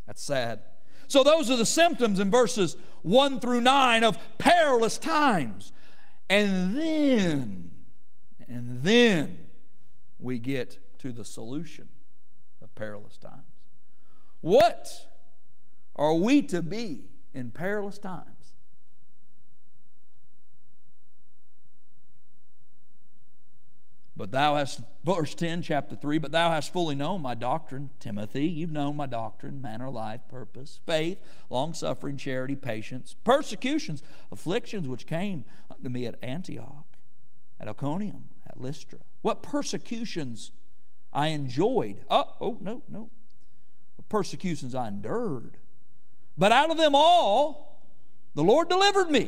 That's sad. So those are the symptoms in verses 1 through 9 of perilous times. And then we get to the solution of perilous times. What are we to be in perilous times? But thou hast, verse 10, chapter 3, but thou hast fully known my doctrine, Timothy. You've known my doctrine, manner of life, purpose, faith, long-suffering, charity, patience, persecutions, afflictions which came unto me at Antioch, at Iconium, at Lystra. What persecutions I enjoyed. No. What persecutions I endured. But out of them all, the Lord delivered me.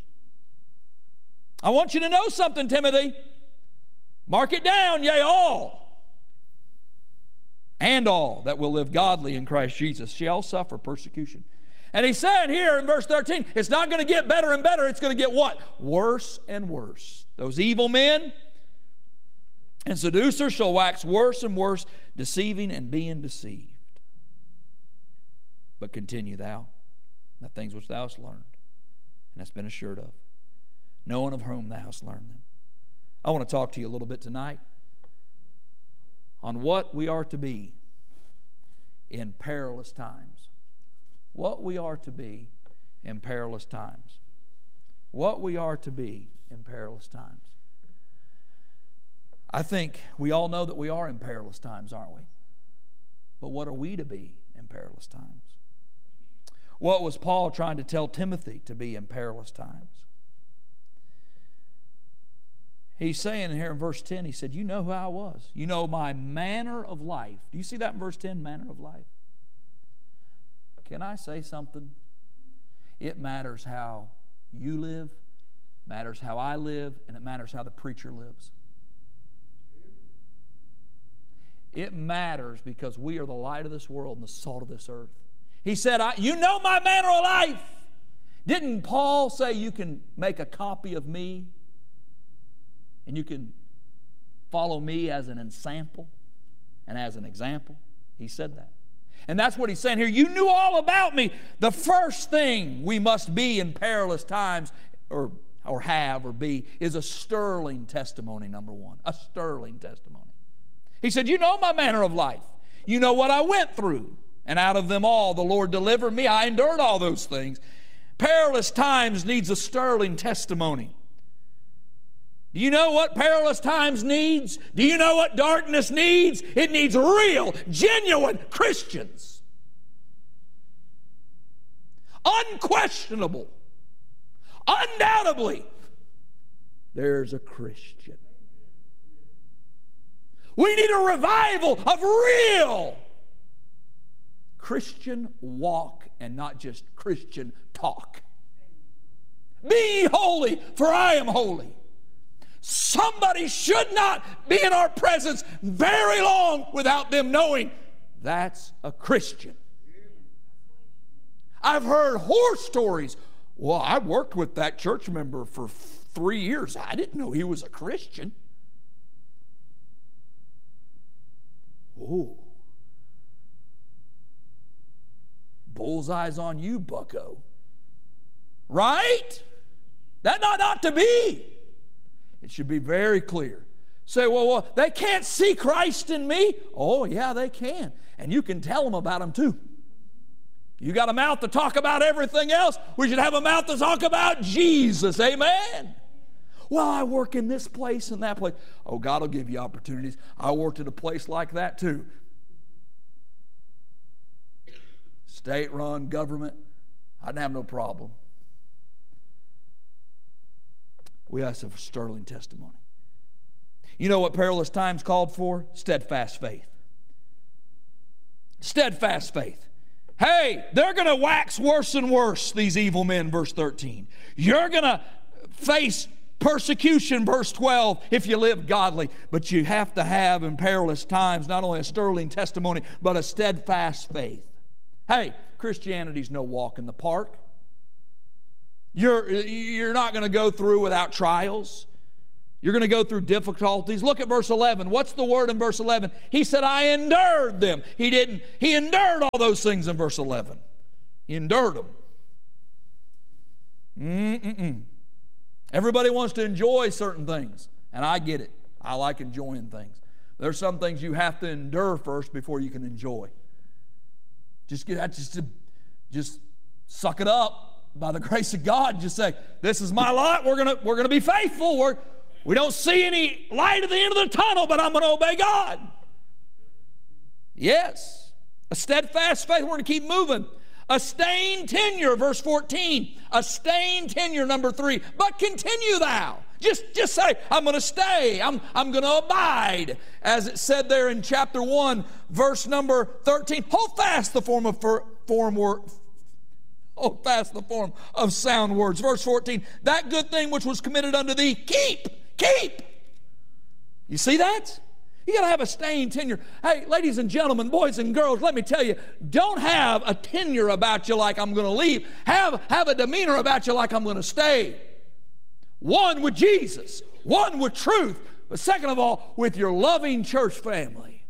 I want you to know something, Timothy. Mark it down, yea, all. And all that will live godly in Christ Jesus shall suffer persecution. And he's saying here in verse 13, it's not going to get better and better. It's going to get what? Worse and worse. Those evil men and seducers shall wax worse and worse, deceiving and being deceived. But continue thou the things which thou hast learned, and hast been assured of, knowing of whom thou hast learned them. I want to talk to you a little bit tonight on what we are to be in perilous times. What we are to be in perilous times. What we are to be in perilous times. I think we all know that we are in perilous times, aren't we? But what are we to be in perilous times? What was Paul trying to tell Timothy to be in perilous times? He's saying here in verse 10, he said, you know who I was. You know my manner of life. Do you see that in verse 10, manner of life? Can I say something? It matters how you live, matters how I live, and it matters how the preacher lives. It matters because we are the light of this world and the salt of this earth. He said, you know my manner of life. Didn't Paul say you can make a copy of me and you can follow me as an ensample and as an example? He said that. And that's what he's saying here. You knew all about me. The first thing we must be in perilous times, or have or be, is a sterling testimony, number one. A sterling testimony. He said, you know my manner of life. You know what I went through. And out of them all, the Lord delivered me. I endured all those things. Perilous times needs a sterling testimony. Do you know what perilous times needs? Do you know what darkness needs? It needs real, genuine Christians. Unquestionable. Undoubtedly, there's a Christian. We need a revival of real Christian walk and not just Christian talk. Be ye holy, for I am holy. Somebody should not be in our presence very long without them knowing that's a Christian. I've heard horror stories. Well, I worked with that church member for 3 years. I didn't know he was a Christian. Oh. Bullseye's on you, bucko. Right? That not to be. It should be very clear. Say, well, they can't see Christ in me. Oh, yeah, they can. And you can tell them about him too. You got a mouth to talk about everything else. We should have a mouth to talk about Jesus. Amen. Well, I work in this place and that place. Oh, God will give you opportunities. I worked at a place like that too. State-run government. I didn't have no problem. We have some sterling testimony. You know what perilous times called for? Steadfast faith. Steadfast faith. Hey, they're going to wax worse and worse, these evil men, verse 13. You're going to face persecution, verse 12, if you live godly. But you have to have in perilous times not only a sterling testimony, but a steadfast faith. Hey, Christianity's no walk in the park. You're not going to go through without trials. You're going to go through difficulties. Look at verse 11. What's the word in verse 11? He said, I endured them. He didn't. He endured all those things in verse 11. He endured them. Everybody wants to enjoy certain things, and I get it. I like enjoying things. There's some things you have to endure first before you can enjoy. Just suck it up by the grace of God. Just say, this is my lot. We're gonna be faithful. We don't see any light at the end of the tunnel, but I'm going to obey God. Yes. A steadfast faith. We're going to keep moving. A staying tenure, verse 14. A staying tenure, number 3. But continue thou. Just say, I'm going to stay. I'm going to abide. As it said there in chapter 1, verse number 13. Hold fast the form of sound words. Verse 14. That good thing which was committed unto thee, keep. You see that? You got to have a staying tenure. Hey, ladies and gentlemen, boys and girls, let me tell you, don't have a tenure about you like I'm going to leave. Have a demeanor about you like I'm going to stay. One with Jesus, one with truth, but second of all, with your loving church family.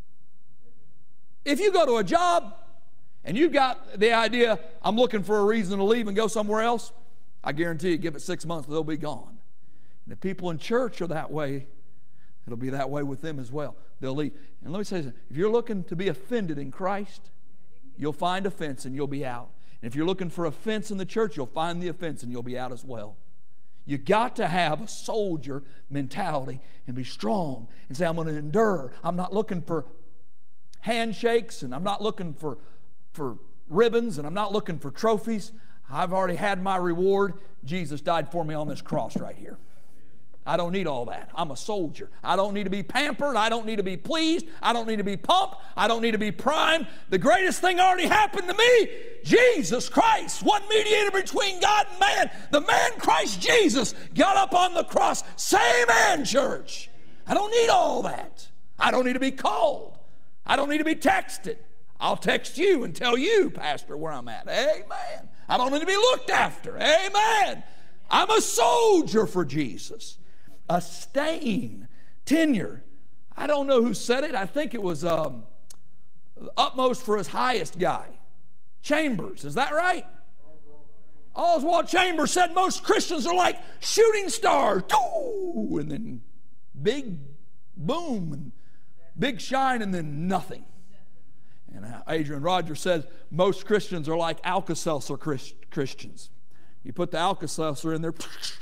If you go to a job and you've got the idea, I'm looking for a reason to leave and go somewhere else, I guarantee you, give it 6 months, they'll be gone. And if people in church are that way, it'll be that way with them as well. They'll leave. And let me say this, if you're looking to be offended in Christ, you'll find offense and you'll be out. And if you're looking for offense in the church, you'll find the offense and you'll be out as well. You got to have a soldier mentality and be strong and say, I'm going to endure. I'm not looking for handshakes, and I'm not looking for ribbons, and I'm not looking for trophies. I've already had my reward. Jesus died for me on this cross right here. I don't need all that. I'm a soldier. I don't need to be pampered. I don't need to be pleased. I don't need to be pumped. I don't need to be primed. The greatest thing already happened to me. Jesus Christ, one mediator between God and man. The man Christ Jesus got up on the cross. Say amen, church. I don't need all that. I don't need to be called. I don't need to be texted. I'll text you and tell you, Pastor, where I'm at. Amen. I don't need to be looked after. Amen. I'm a soldier for Jesus. A staying tenure. I don't know who said it. I think it was utmost for his highest guy. Chambers. Is that right? Oswald Chambers said most Christians are like shooting stars. And then big boom and big shine and then nothing. And Adrian Rogers says most Christians are like Alka-Seltzer Christians. You put the Alka-Seltzer in there,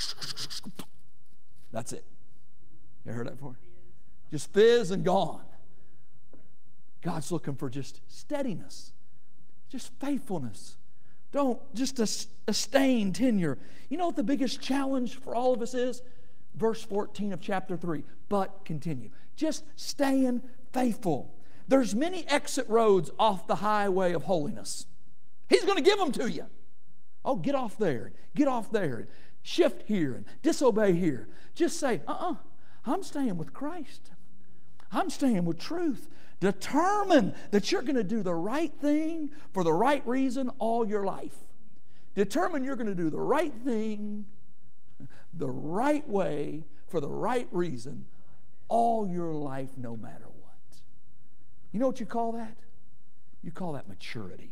that's it. You heard that before? Just fizz and gone. God's looking for just steadiness, just faithfulness. Just a staying tenure. You know what the biggest challenge for all of us is? Verse 14 of chapter 3. But continue. Just staying faithful. There's many exit roads off the highway of holiness. He's going to give them to you. Oh, get off there. Get off there. Shift here and disobey here. Just say, I'm staying with Christ. I'm staying with truth. Determine that you're going to do the right thing for the right reason all your life. Determine you're going to do the right thing the right way for the right reason all your life, no matter what. You know what you call that? You call that maturity.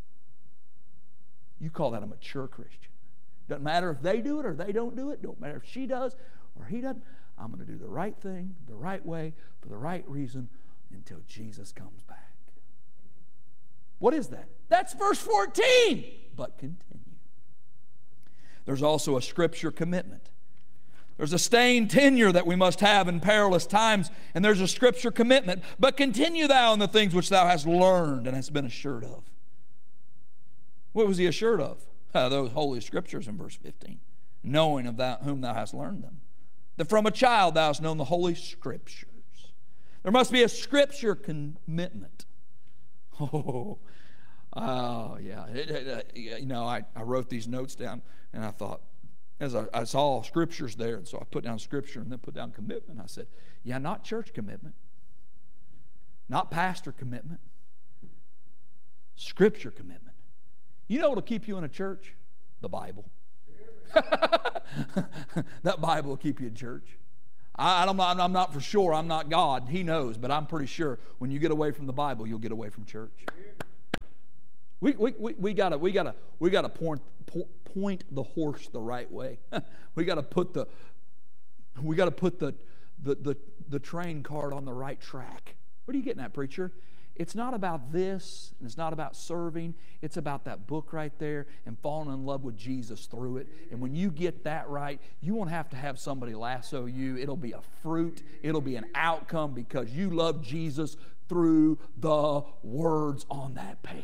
You call that a mature Christian. Doesn't matter if they do it or they don't do it. Don't matter if she does or he doesn't. I'm going to do the right thing, the right way, for the right reason until Jesus comes back. What is that? That's verse 14. But continue. There's also a scripture commitment. There's a staying tenure that we must have in perilous times, and there's a scripture commitment. But continue thou in the things which thou hast learned and hast been assured of. What was he assured of? Those holy scriptures in verse 15. Knowing of whom thou hast learned them. That from a child thou hast known the holy scriptures. There must be a scripture commitment. Yeah. I wrote these notes down, and I thought, as I saw scriptures there, and so I put down scripture and then put down commitment. I said, yeah, not church commitment, not pastor commitment, scripture commitment. You know what will keep you in a church? The Bible. That Bible will keep you in church. I'm not for sure. I'm not God. He knows. But I'm pretty sure when you get away from the Bible, you'll get away from church. We got to point the horse the right way. we got to put the train cart on the right track. What are you getting at, preacher? It's not about this, and it's not about serving. It's about that book right there and falling in love with Jesus through it. And when you get that right, you won't have to have somebody lasso you. It'll be a fruit. It'll be an outcome because you love Jesus through the words on that page.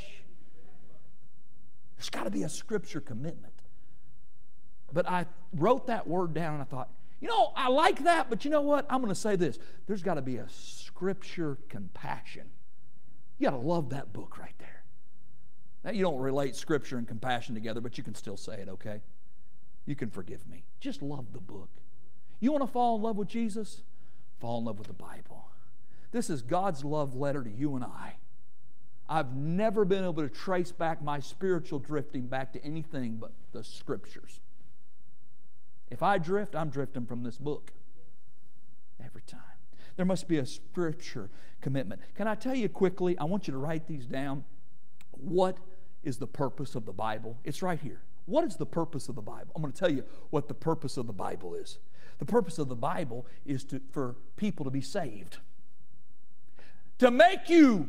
There's got to be a Scripture commitment. But I wrote that word down and I thought, I like that, but you know what? I'm going to say this. There's got to be a Scripture compassion. You got to love that book right there. Now, you don't relate Scripture and compassion together, but you can still say it, okay? You can forgive me. Just love the book. You want to fall in love with Jesus? Fall in love with the Bible. This is God's love letter to you and I. I've never been able to trace back my spiritual drifting back to anything but the Scriptures. If I drift, I'm drifting from this book. Every time. There must be a Scripture commitment. Can I tell you quickly, I want you to write these down. What is the purpose of the Bible? It's right here. What is the purpose of the Bible? I'm going to tell you what the purpose of the Bible is. The purpose of the Bible is for people to be saved. To make you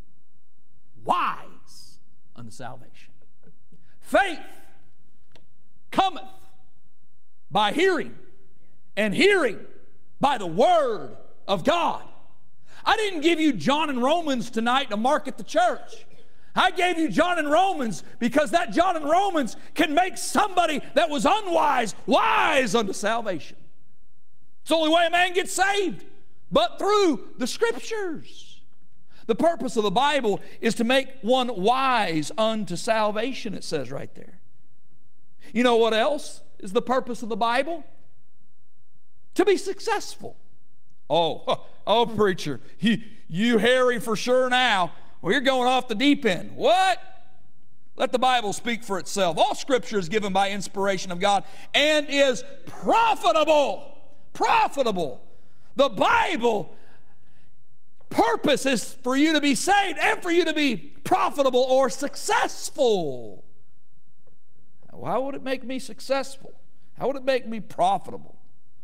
wise unto salvation. Faith cometh by hearing, and hearing by the Word of God. I didn't give you John and Romans tonight to market the church. I gave you John and Romans because that John and Romans can make somebody that was unwise wise unto salvation. It's the only way a man gets saved, but through the Scriptures. The purpose of the Bible is to make one wise unto salvation, it says right there. You know what else is the purpose of the Bible? To be successful. Oh, preacher, you hairy for sure now. Well, you're going off the deep end. What? Let the Bible speak for itself. All Scripture is given by inspiration of God and is profitable. Profitable. The Bible purpose is for you to be saved and for you to be profitable or successful. Why would it make me successful? How would it make me profitable?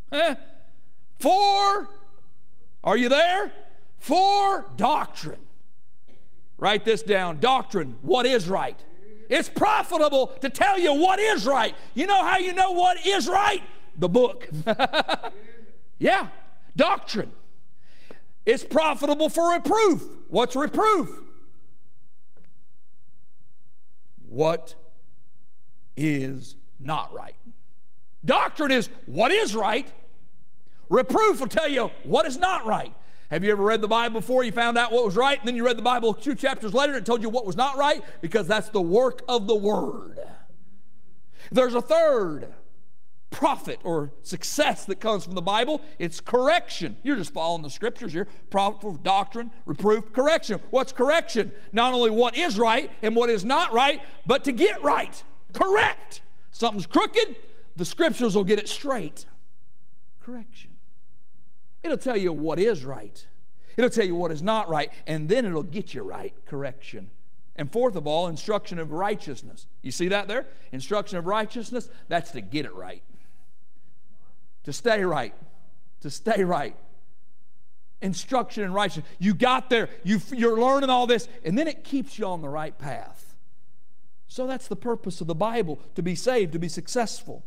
Are you there? For doctrine. Write this down. Doctrine, what is right? It's profitable to tell you what is right. You know how you know what is right? The book. Yeah, doctrine. It's profitable for reproof. What's reproof? What is not right. Doctrine is what is right. Reproof will tell you what is not right. Have you ever read the Bible before? You found out what was right, and then you read the Bible 2 chapters later and it told you what was not right? Because that's the work of the Word. There's a third profit or success that comes from the Bible. It's correction. You're just following the Scriptures here. Profitable, doctrine, reproof, correction. What's correction? Not only what is right and what is not right, but to get right. Correct. Something's crooked, the Scriptures will get it straight. Correction. It'll tell you what is right. It'll tell you what is not right, and then it'll get you right. Correction. And fourth of all, instruction of righteousness. You see that there? Instruction of righteousness, that's to get it right. To stay right. To stay right. Instruction in righteousness. You got there, you're learning all this, and then it keeps you on the right path. So that's the purpose of the Bible, to be saved, to be successful.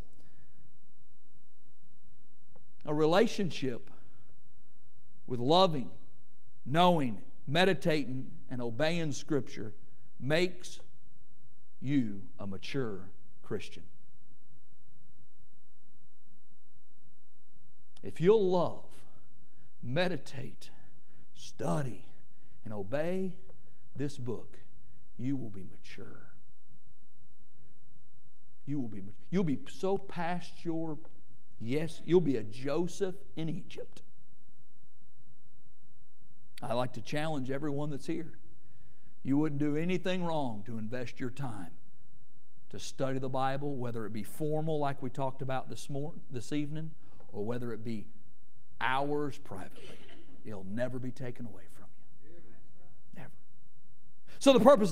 A relationship with loving, knowing, meditating, and obeying Scripture makes you a mature Christian. If you'll love, meditate, study, and obey this book, you will be mature. You'll be so past your, yes, you'll be a Joseph in Egypt. I like to challenge everyone that's here. You wouldn't do anything wrong to invest your time to study the Bible, whether it be formal like we talked about this evening, or whether it be ours privately. It'll never be taken away from you. Never. So the purpose